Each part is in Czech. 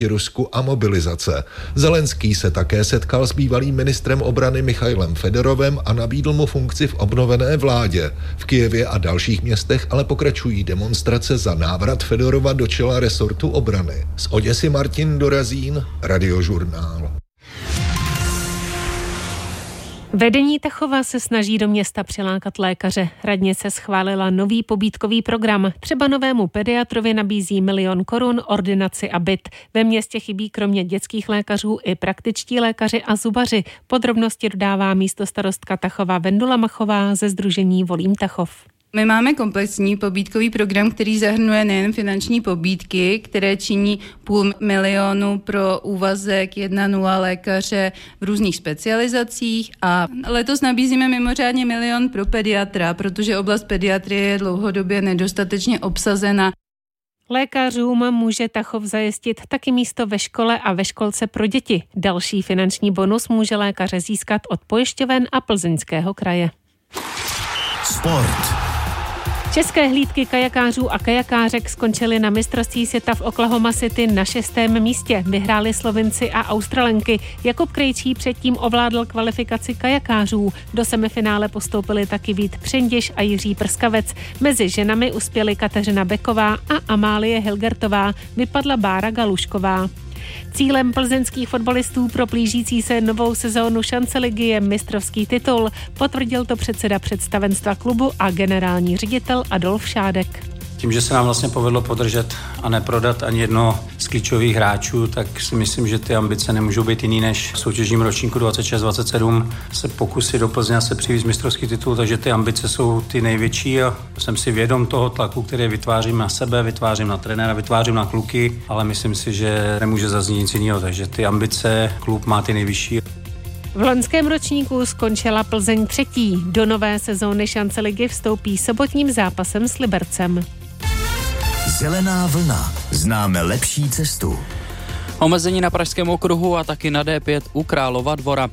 Rusku a mobilizace. Zelenský se také setkal s bývalým ministrem obrany Michailem Fedorovem a nabídl mu funkci v obnovené vládě. V Kyjevě a dalších městech ale pokračují demonstrace za návrat Fedorova do čela resortu obrany. Z Oděsy Martin Dorazín, Radiožurnál. Vedení Tachova se snaží do města přilákat lékaře. Radnice schválila nový pobídkový program. Třeba novému pediatrovi nabízí 1 000 000 korun, ordinaci a byt. Ve městě chybí kromě dětských lékařů i praktičtí lékaři a zubaři. Podrobnosti dodává místostarostka Tachova Vendula Machová ze sdružení Volím Tachov. My máme komplexní pobídkový program, který zahrnuje nejen finanční pobídky, které činí 500 000 pro úvazek 1,0 lékaře v různých specializacích a letos nabízíme mimořádně 1 000 000 pro pediatra, protože oblast pediatrie je dlouhodobě nedostatečně obsazena. Lékařům může Tachov zajistit taky místo ve škole a ve školce pro děti. Další finanční bonus může lékaře získat od pojišťoven a Plzeňského kraje. Sport. České hlídky kajakářů a kajakářek skončily na mistrovství světa v Oklahoma City na 6. místě. Vyhráli Slovinci a Australenky. Jakub Krejčí předtím ovládl kvalifikaci kajakářů. Do semifinále postoupili taky Vít Přendiš a Jiří Prskavec. Mezi ženami uspěly Kateřina Beková a Amálie Hilgertová. Vypadla Bára Galušková. Cílem plzeňských fotbalistů pro blížící se novou sezónu šance ligy je mistrovský titul. Potvrdil to předseda představenstva klubu a generální ředitel Adolf Šádek. Tím, že se nám vlastně povedlo podržet a neprodat ani jedno z klíčových hráčů, tak si myslím, že ty ambice nemůžou být jiný než v soutěžním ročníku 26-27 se pokusit do Plzně se přivést mistrovský titul, takže ty ambice jsou ty největší a jsem si vědom toho tlaku, který vytvářím na sebe, vytvářím na trenéra, vytvářím na kluky, ale myslím si, že nemůže zaznít nic jiného, takže ty ambice klub má ty nejvyšší. V loňském ročníku skončila Plzeň 3. Do nové sezóny šance ligy vstoupí sobotním zápasem s Libercem. Zelená vlna. Známe lepší cestu. Omezení na Pražském okruhu a taky na D5 u Králova Dvora.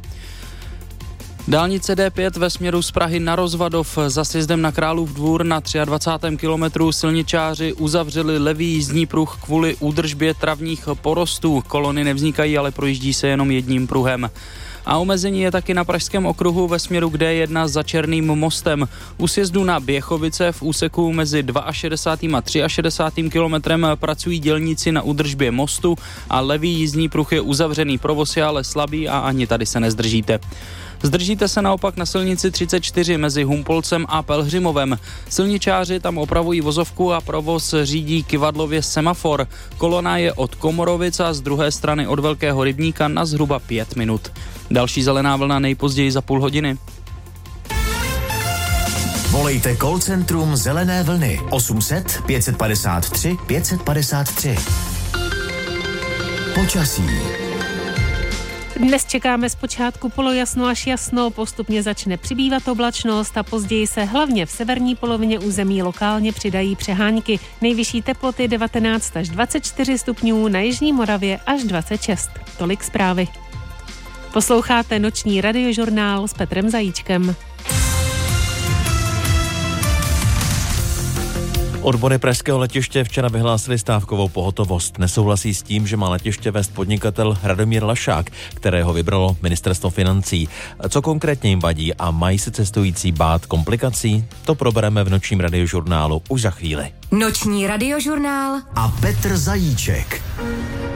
Dálnice D5 ve směru z Prahy na Rozvadov za sjezdem na Králův Dvůr na 23. kilometru silničáři uzavřeli levý jízdní pruh kvůli údržbě travních porostů. Kolony nevznikají, ale projíždí se jenom jedním pruhem. A omezení je taky na Pražském okruhu ve směru k D1 za Černým mostem. U sjezdu na Běchovice v úseku mezi 62. a 63. kilometrem pracují dělníci na údržbě mostu a levý jízdní pruh je uzavřený. Provoz je ale slabý a ani tady se nezdržíte. Zdržíte se naopak na silnici 34 mezi Humpolcem a Pelhřimovem. Silničáři tam opravují vozovku a provoz řídí kyvadlově semafor. Kolona je od Komorovic a z druhé strany od Velkého Rybníka na zhruba 5 minut. Další zelená vlna nejpozději za půl hodiny. Volejte call centrum Zelené vlny 800 553 553. Počasí. Dnes čekáme zpočátku polojasno až jasno, postupně začne přibývat oblačnost a později se hlavně v severní polovině území lokálně přidají přehánky. Nejvyšší teploty 19 až 24 stupňů, na jižní Moravě až 26. Tolik zprávy. Posloucháte noční radiožurnál s Petrem Zajíčkem. Odbory pražského letiště včera vyhlásili stávkovou pohotovost. Nesouhlasí s tím, že má letiště vést podnikatel Radomír Lašák, kterého vybralo ministerstvo financí. Co konkrétně jim vadí a mají se cestující bát komplikací? To probereme v nočním radiožurnálu už za chvíli. Noční radiožurnál a Petr Zajíček.